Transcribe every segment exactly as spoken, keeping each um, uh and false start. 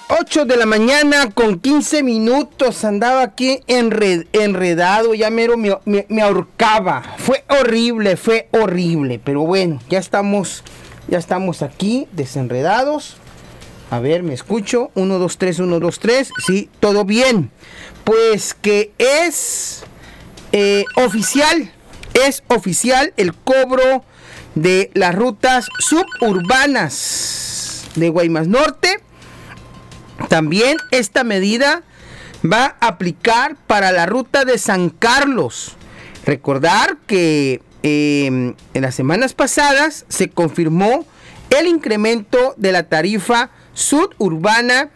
ocho de la mañana con quince minutos. Andaba aquí enred, enredado. Ya mero me, me, me ahorcaba. Fue horrible, fue horrible. Pero bueno, ya estamos, ya estamos aquí desenredados. A ver, me escucho. uno, dos, tres, uno, dos, tres. Sí, todo bien. Pues que es eh, oficial. Es oficial el cobro de las rutas suburbanas de Guaymas Norte. También esta medida va a aplicar para la ruta de San Carlos. Recordar que eh, en las semanas pasadas se confirmó el incremento de la tarifa suburbana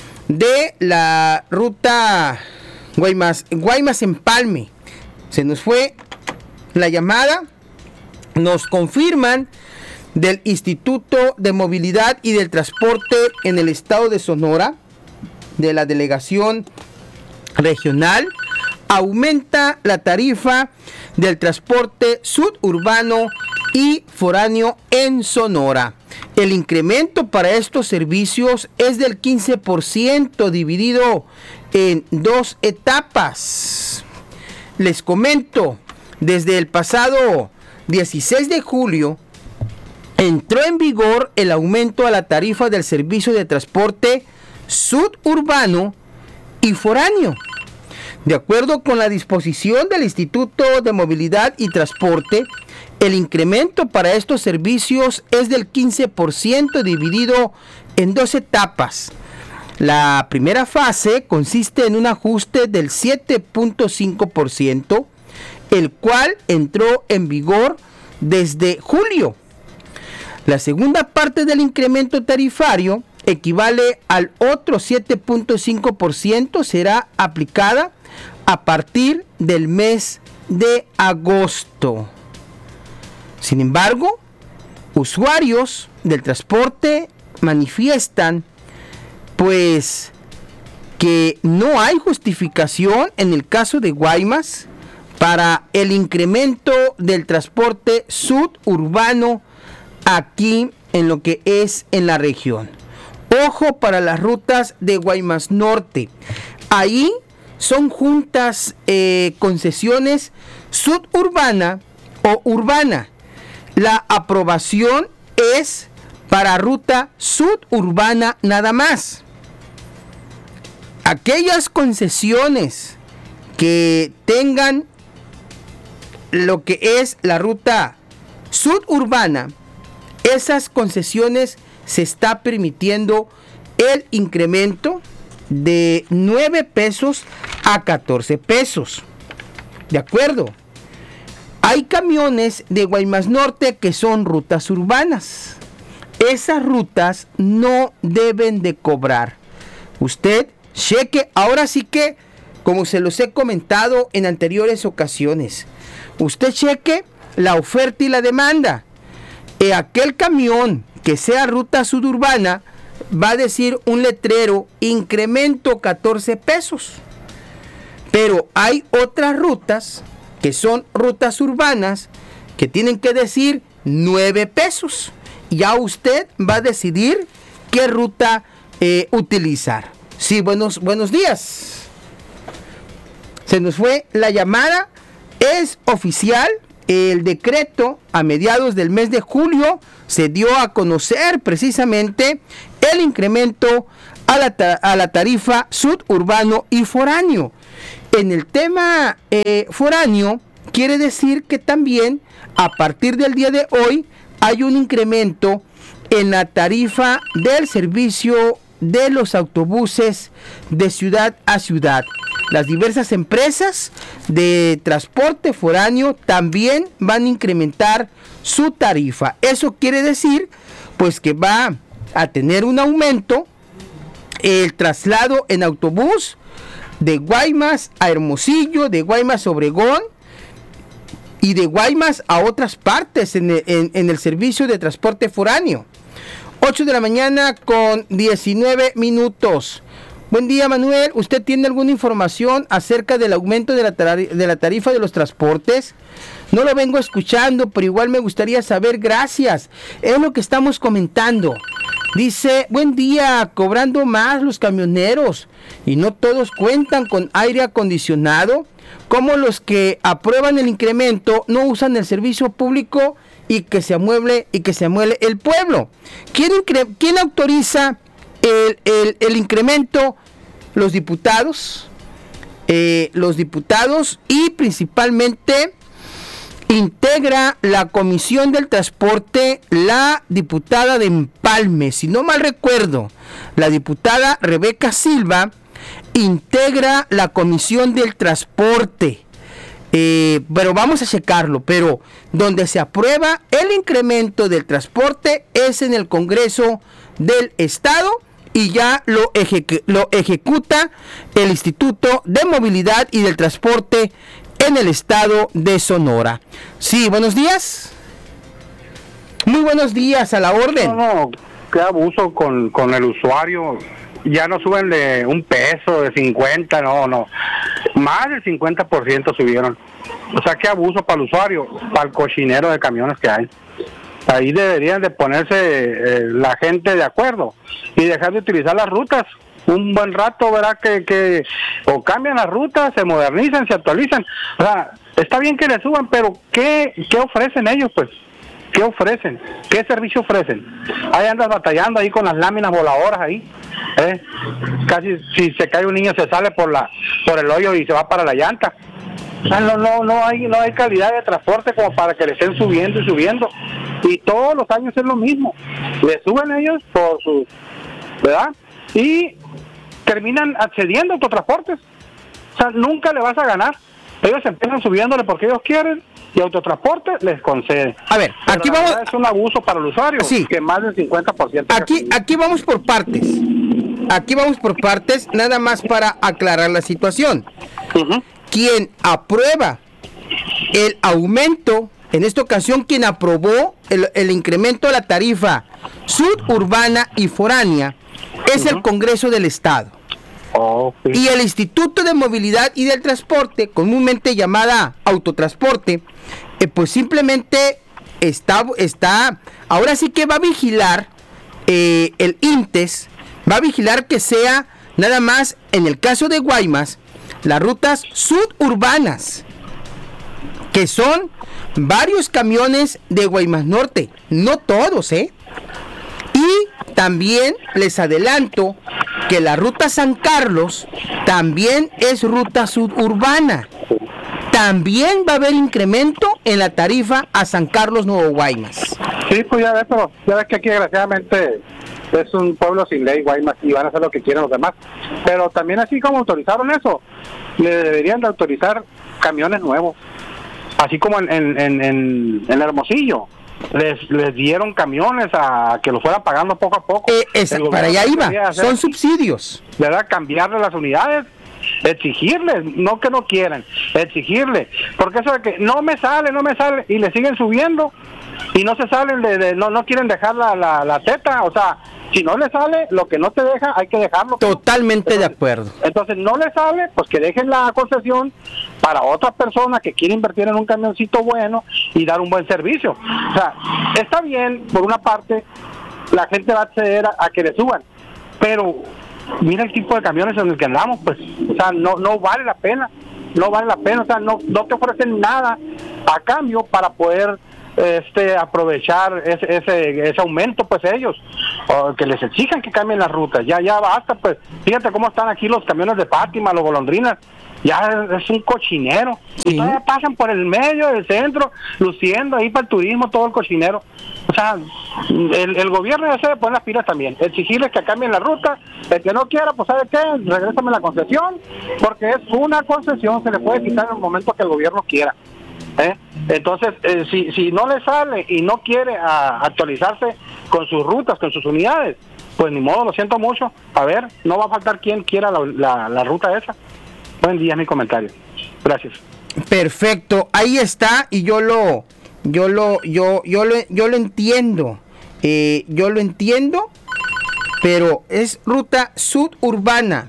de la ruta Guaymas, Guaymas Empalme. Se nos fue la llamada, nos confirman del Instituto de Movilidad y del Transporte en el estado de Sonora, de la delegación regional, aumenta la tarifa del transporte suburbano y foráneo en Sonora. El incremento para estos servicios es del quince por ciento, dividido en dos etapas. Les comento, desde el pasado dieciséis de julio, entró en vigor el aumento a la tarifa del servicio de transporte suburbano y foráneo. De acuerdo con la disposición del Instituto de Movilidad y Transporte, el incremento para estos servicios es del quince por ciento, dividido en dos etapas. La primera fase consiste en un ajuste del siete punto cinco por ciento, el cual entró en vigor desde julio. La segunda parte del incremento tarifario equivale al otro siete punto cinco por ciento, será aplicada a partir del mes de agosto. Sin embargo, usuarios del transporte manifiestan pues que no hay justificación en el caso de Guaymas para el incremento del transporte suburbano aquí en lo que es en la región. Ojo para las rutas de Guaymas Norte. Ahí son juntas eh, concesiones suburbana o urbana. La aprobación es para ruta suburbana nada más. Aquellas concesiones que tengan lo que es la ruta suburbana, esas concesiones se está permitiendo el incremento de nueve pesos a catorce pesos. ¿De acuerdo? Hay camiones de Guaymas Norte que son rutas urbanas. Esas rutas no deben de cobrar. Usted cheque, ahora sí que, como se los he comentado en anteriores ocasiones, usted cheque la oferta y la demanda. Eh, aquel camión que sea ruta suburbana va a decir un letrero, incremento catorce pesos. Pero hay otras rutas que son rutas urbanas que tienen que decir nueve pesos. Ya usted va a decidir qué ruta eh, utilizar. Sí, buenos, buenos días. Se nos fue la llamada. Es oficial. El decreto a mediados del mes de julio se dio a conocer precisamente el incremento a la, ta- a la tarifa suburbano y foráneo. En el tema eh, foráneo, quiere decir que también a partir del día de hoy hay un incremento en la tarifa del servicio de los autobuses de ciudad a ciudad. Las diversas empresas de transporte foráneo también van a incrementar su tarifa. Eso quiere decir pues que va a tener un aumento el traslado en autobús de Guaymas a Hermosillo, de Guaymas a Obregón y de Guaymas a otras partes en el, en, en el servicio de transporte foráneo. ocho de la mañana con diecinueve minutos. Buen día, Manuel. ¿Usted tiene alguna información acerca del aumento de la, tar- de la tarifa de los transportes? No lo vengo escuchando, pero igual me gustaría saber. Gracias. Es lo que estamos comentando. Dice, buen día, cobrando más los camioneros y no todos cuentan con aire acondicionado, como los que aprueban el incremento no usan el servicio público y que se amueble y que se amueble el pueblo. ¿Quién, incre- quién autoriza el, el, el incremento? Los diputados, eh, los diputados y principalmente integra la Comisión del Transporte la diputada de Empalme, si no mal recuerdo, la diputada Rebeca Silva integra la Comisión del Transporte. Eh, pero vamos a checarlo, pero donde se aprueba el incremento del transporte es en el Congreso del Estado y ya lo, ejecu- lo ejecuta el Instituto de Movilidad y del Transporte en el estado de Sonora. Sí, buenos días. Muy buenos días, a la orden. No, no, qué abuso con, con el usuario. Ya no suben de un peso, de cincuenta, no, no. Más del cincuenta por ciento subieron. O sea, qué abuso para el usuario, para el cochinero de camiones que hay. Ahí deberían de ponerse eh, la gente de acuerdo y dejar de utilizar las rutas. Un buen rato verá que, que o cambian las rutas, se modernizan, se actualizan. O sea, está bien que le suban, pero ¿qué, qué ofrecen ellos, pues? ¿Qué ofrecen? ¿Qué servicio ofrecen? Ahí andas batallando ahí con las láminas voladoras ahí. ¿eh? Casi si se cae un niño se sale por la por el hoyo y se va para la llanta. O sea, no, no, no hay, no hay calidad de transporte como para que le estén subiendo y subiendo. Y todos los años es lo mismo. Le suben ellos por su, ¿verdad? Y terminan accediendo a autotransportes. O sea, nunca le vas a ganar. Ellos empiezan subiéndole porque ellos quieren y autotransporte les concede. A ver, Pero aquí la vamos. verdad es un abuso para el usuario, Sí. que más del cincuenta por ciento. Aquí, aquí vamos por partes. Aquí vamos por partes, nada más para aclarar la situación. Uh-huh. Quien aprueba el aumento, en esta ocasión quien aprobó el, el incremento de la tarifa suburbana y foránea, es uh-huh. el Congreso del Estado. Oh, sí. Y el Instituto de Movilidad y del Transporte, comúnmente llamada Autotransporte, eh, pues simplemente está, está, ahora sí que va a vigilar eh, el INTES, va a vigilar que sea nada más, en el caso de Guaymas, las rutas suburbanas, que son varios camiones de Guaymas Norte, no todos, ¿eh? Y también les adelanto que la ruta San Carlos también es ruta suburbana. También va a haber incremento en la tarifa a San Carlos Nuevo Guaymas. Sí, pues ya ves, pero ya ves que aquí desgraciadamente es un pueblo sin ley, Guaymas, y van a hacer lo que quieran los demás. Pero también así como autorizaron eso, le deberían de autorizar camiones nuevos. Así como en, en, en, en, en Hermosillo. Les, les dieron camiones a que los fueran pagando poco a poco. Eh, esa, para allá iba, hacer, son subsidios. ¿Verdad? Cambiarle las unidades, exigirles, no que no quieran, exigirle, porque eso de que no me sale, no me sale, y le siguen subiendo, y no se salen, de, de no no quieren dejar la, la, la teta, o sea, si no le sale, lo que no te deja, hay que dejarlo. Totalmente entonces, de acuerdo. Entonces, no le sale, pues que dejen la concesión para otra persona que quiere invertir en un camioncito bueno y dar un buen servicio. O sea, está bien, por una parte, la gente va a acceder a, a que le suban, pero mira el tipo de camiones en el que andamos, pues, o sea, no no vale la pena, no vale la pena, o sea, no, no te ofrecen nada a cambio para poder este aprovechar ese ese, ese aumento, pues ellos, o que les exijan que cambien las rutas, ya ya basta, pues, fíjate cómo están aquí los camiones de Fátima, los golondrinas, ya es un cochinero, sí. Y todavía pasan por el medio del centro, luciendo ahí para el turismo todo el cochinero. O sea, el, el gobierno ya se debe poner las pilas también, exigirles que cambien la ruta, el que no quiera, pues ¿sabe qué? Regrésame la concesión, porque es una concesión, se le puede quitar en el momento que el gobierno quiera. ¿Eh? Entonces, eh, si si no le sale y no quiere a, actualizarse con sus rutas, con sus unidades, pues ni modo, lo siento mucho. A ver, no va a faltar quien quiera la, la, la ruta esa. Buen día, mi comentario. Gracias. Perfecto, ahí está, y yo lo yo lo yo yo lo yo lo entiendo. Eh, yo lo entiendo, pero es ruta suburbana.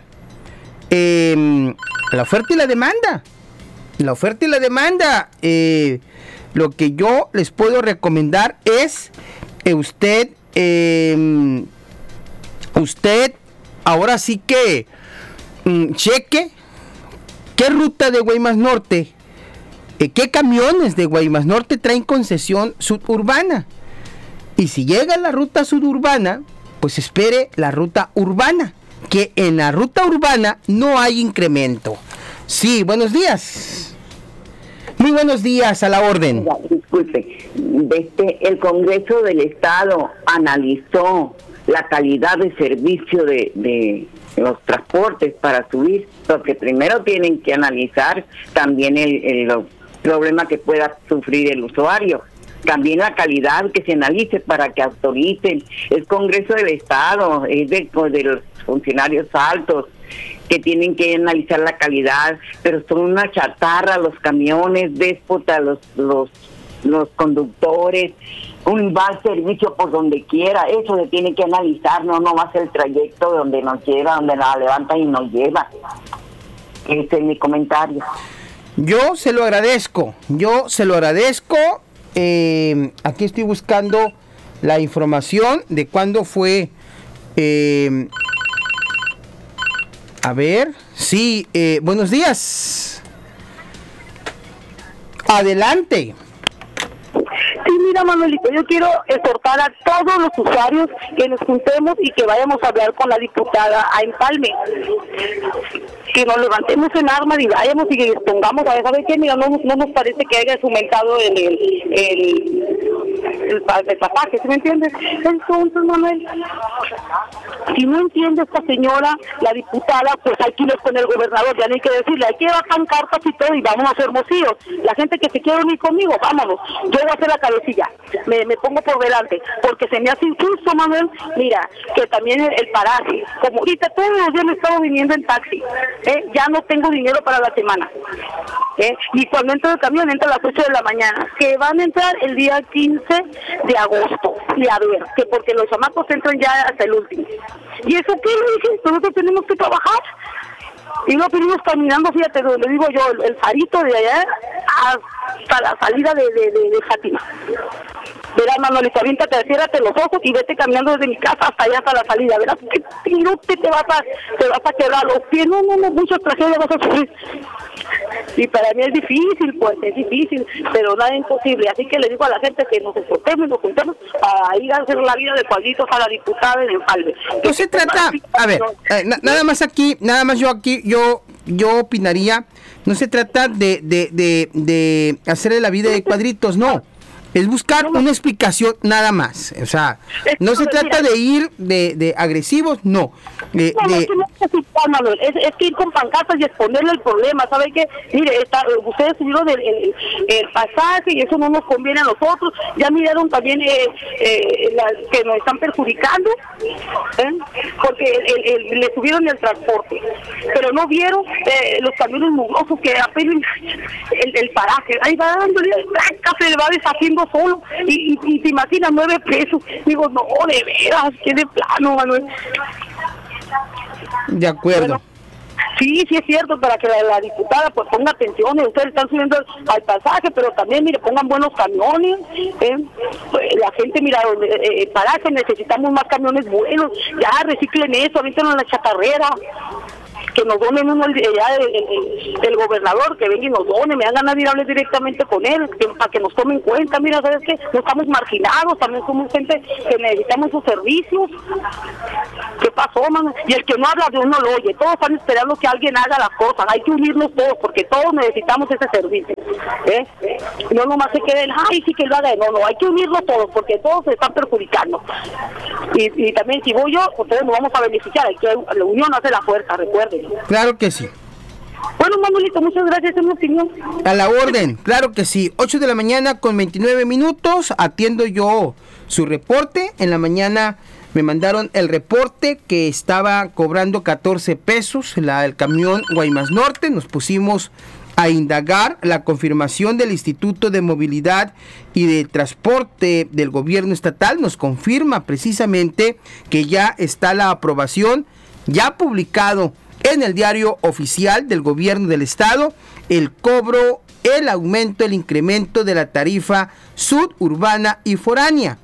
Eh, la oferta y la demanda. La oferta y la demanda, eh, lo que yo les puedo recomendar es eh, usted eh, usted ahora sí que mm, cheque qué ruta de Guaymas Norte, eh, qué camiones de Guaymas Norte traen concesión suburbana. Y si llega la ruta suburbana, pues espere la ruta urbana, que en la ruta urbana no hay incremento. Sí, buenos días. Muy buenos días, a la orden. Disculpe, este, el Congreso del Estado analizó la calidad de servicio de, de los transportes para subir, porque primero tienen que analizar también el, el, los problemas que pueda sufrir el usuario. También la calidad que se analice para que autoricen. El Congreso del Estado es de, de los funcionarios altos que tienen que analizar la calidad, pero son una chatarra los camiones, déspota los los los conductores, un mal servicio por donde quiera. Eso se tiene que analizar, no no va a ser el trayecto donde nos lleva, donde la levanta y nos lleva. Ese es mi comentario. Yo se lo agradezco, yo se lo agradezco. Eh, aquí estoy buscando la información de cuándo fue. Eh, a ver, sí, eh, buenos días. Adelante. Sí, mira, Manuelito, yo quiero exhortar a todos los usuarios que nos juntemos y que vayamos a hablar con la diputada a Empalme. Que nos levantemos en armas y vayamos y que les pongamos a ver, ¿sabe qué? Mira, no, no nos parece que haya aumentado el, el, el, el, el pasaje, ¿sí me entiendes? Entonces, Manuel, si no entiende esta señora, la diputada, pues hay que ir con el gobernador, ya no hay que decirle, hay que llevar pancartas y todo y vamos a hacer hermosillos. La gente que se quiere unir conmigo, vámonos. Yo voy a hacer la cabecilla, me, me pongo por delante, porque se me hace injusto, Manuel, mira, que también el, el paraje, como ahorita todos los días me he estado viniendo en taxi, ¿eh? Ya no tengo dinero para la semana, ¿eh? Y cuando entro el camión, entra a las ocho de la mañana, que van a entrar el día quince de agosto, y a ver, que porque los chamacos entran ya hasta el último. ¿Y eso qué? Le dije, nosotros tenemos que trabajar. Y no venimos caminando, fíjate, donde digo yo, el, el farito de allá hasta la salida de, de, de, de Fátima. Verás, Manolito, aviéntate, ciérrate los ojos y vete caminando desde mi casa hasta allá, hasta la salida. Verás que tirote te vas a, te vas a quedar los pies. No, no, no, muchas tragedias vas a sufrir. Y para mí es difícil, pues, es difícil, pero nada imposible. Así que le digo a la gente que nos esforcemos y nos juntemos para ir a hacer la vida de cuadritos a la diputada en Empalme. No se trata, a ver, eh, na, nada más aquí, nada más yo aquí, yo yo opinaría, no se trata de, de, de, de hacerle la vida de cuadritos, no. Es buscar una explicación nada más. O sea, no se trata de ir de, de agresivos, no. De, no, de... Es, que no es, Manuel, es, es que ir con pancartas y exponerle el problema. ¿Sabe qué? Mire, está, ustedes subieron el, el, el pasaje y eso no nos conviene a nosotros. Ya miraron también eh, eh, la, que nos están perjudicando, ¿eh? Porque el, el, el, le subieron el transporte. Pero no vieron eh, los camiones mugrosos que apenas el, el paraje. Ahí va dándole, se le va deshaciendo solo y, y, y te imaginas nueve pesos. Digo, no, de veras, que de plano, Manuel. De acuerdo. Bueno, sí, sí es cierto, para que la, la diputada pues ponga atención. Ustedes están subiendo al pasaje, pero también, mire, pongan buenos camiones, ¿eh? La gente, mira, eh, eh, paraje, necesitamos más camiones buenos. Ya, reciclen eso, avítenlo en la chatarrera. Que nos donen uno el, ya el, el, el gobernador, que venga y nos done, me dan ganas de ir a hablar directamente con él, que, para que nos tomen en cuenta. Mira, ¿sabes qué? No estamos marginados, también somos gente que necesitamos sus servicios. ¿Qué pasó, mano? Y el que no habla de uno lo oye, todos están esperando que alguien haga las cosas, hay que unirnos todos, porque todos necesitamos ese servicio, ¿eh? No nomás se queden, ay, sí que lo haga, no, no, hay que unirnos todos, porque todos se están perjudicando. Y, y también si voy yo, pues todos nos vamos a beneficiar, hay que, la unión hace la fuerza, recuerden. Claro que sí. Bueno, Manuelito, muchas gracias, es mi opinión. A la orden, claro que sí. ocho de la mañana con veintinueve minutos, atiendo yo su reporte. En la mañana me mandaron el reporte que estaba cobrando catorce pesos la, el camión Guaymas Norte. Nos pusimos a indagar. La confirmación del Instituto de Movilidad y de Transporte del Gobierno Estatal nos confirma precisamente que ya está la aprobación, ya publicado en el diario oficial del Gobierno del Estado, el cobro, el aumento, el incremento de la tarifa suburbana y foránea.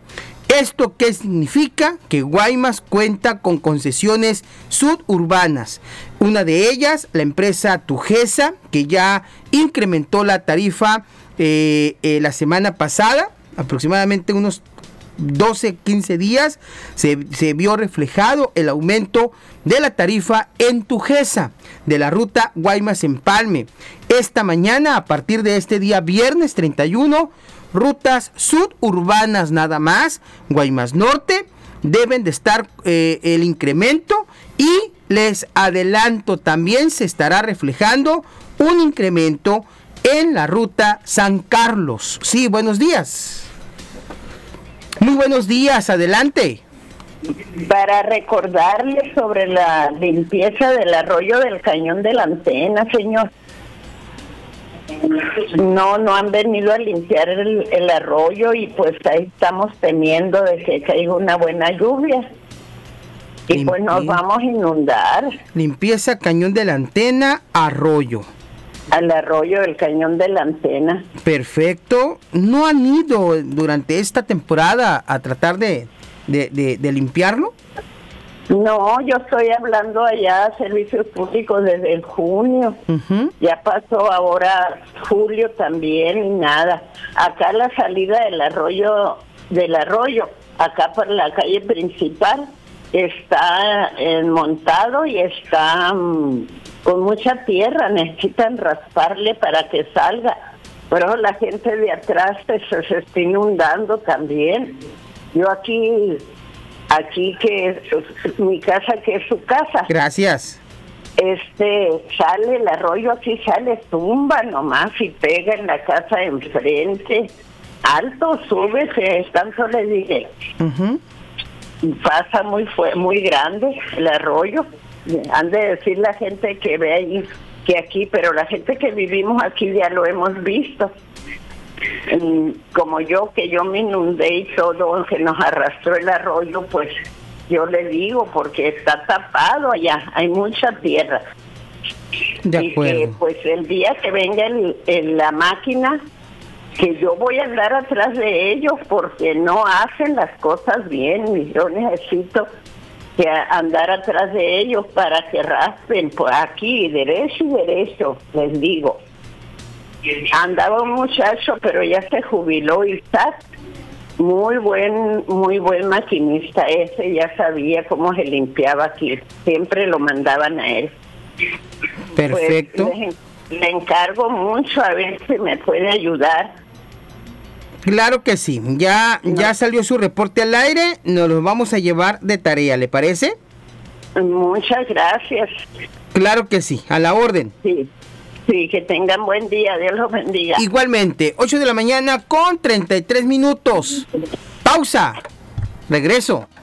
¿Esto qué significa? Que Guaymas cuenta con concesiones suburbanas. Una de ellas, la empresa Tugesa, que ya incrementó la tarifa eh, eh, la semana pasada, aproximadamente unos doce, quince días, se, se vio reflejado el aumento de la tarifa en Tugesa, de la ruta Guaymas-Empalme. Esta mañana, a partir de este día viernes treinta y uno, rutas suburbanas nada más, Guaymas Norte, deben de estar eh, el incremento, y les adelanto, también se estará reflejando un incremento en la ruta San Carlos. Sí, buenos días. Muy buenos días, adelante. Para recordarle sobre la limpieza del arroyo del Cañón de la Antena, señor. No, no han venido a limpiar el, el arroyo, y pues ahí estamos temiendo de que caiga una buena lluvia. Y Limpi- pues nos vamos a inundar. Limpieza Cañón de la Antena, arroyo. Al arroyo del Cañón de la Antena. Perfecto. ¿No han ido durante esta temporada a tratar de, de, de, de limpiarlo? No, yo estoy hablando allá a servicios públicos desde el junio. Uh-huh. Ya pasó ahora julio también y nada. Acá la salida del arroyo, del arroyo, acá por la calle principal, está montado y está um, con mucha tierra. Necesitan rasparle para que salga. Pero la gente de atrás pues, se está inundando también. Yo aquí... Aquí que es mi casa, que es su casa. Gracias. Este, sale el arroyo, aquí sale, tumba nomás y pega en la casa de enfrente. Alto, sube, se tanto le dije. Uh-huh. Pasa muy fue muy grande el arroyo. Han de decir la gente que ve ahí, que aquí, pero la gente que vivimos aquí ya lo hemos visto. Como yo, que yo me inundé y todo, que nos arrastró el arroyo, pues yo le digo, porque está tapado allá, hay mucha tierra. De acuerdo. Y que pues el día que venga el, el, la máquina, que yo voy a andar atrás de ellos, porque no hacen las cosas bien, y yo necesito que andar atrás de ellos para que raspen por aquí, derecho y derecho, les digo. Andaba un muchacho, pero ya se jubiló y está muy buen, muy buen maquinista. Ese ya sabía cómo se limpiaba aquí. Siempre lo mandaban a él. Perfecto. Pues, le, le encargo mucho, a ver si me puede ayudar. Claro que sí. Ya, no. ya salió su reporte al aire. Nos lo vamos a llevar de tarea, ¿le parece? Muchas gracias. Claro que sí, a la orden. Sí. Sí, que tengan buen día, Dios los bendiga. Igualmente, ocho de la mañana con treinta y tres minutos. Pausa. Regreso.